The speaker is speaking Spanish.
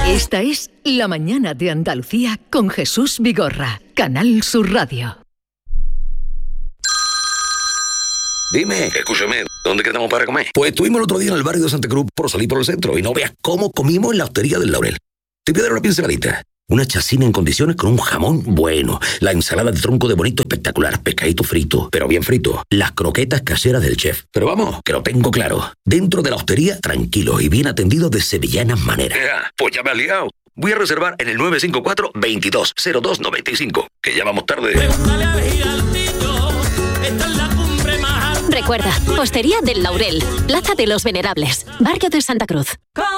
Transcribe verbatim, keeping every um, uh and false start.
Esta es La Mañana de Andalucía con Jesús Vigorra, Canal Sur Radio. Dime, escúchame, ¿dónde quedamos para comer? Pues estuvimos el otro día en el barrio de Santa Cruz por salir por el centro y no veas cómo comimos en la hostería del Laurel. Te voy a dar una pinceladita. Una chacina en condiciones con un jamón bueno, la ensalada de tronco de bonito espectacular, pescadito frito, pero bien frito, las croquetas caseras del chef. Pero vamos, que lo tengo claro. Dentro de la hostería, tranquilos y bien atendidos de sevillanas maneras. Ya, pues ya me has liado. Voy a reservar en el nueve cinco cuatro, veintidós, cero dos, noventa y cinco, que ya vamos tarde. Recuerda, Hostería del Laurel, Plaza de los Venerables, Barrio de Santa Cruz.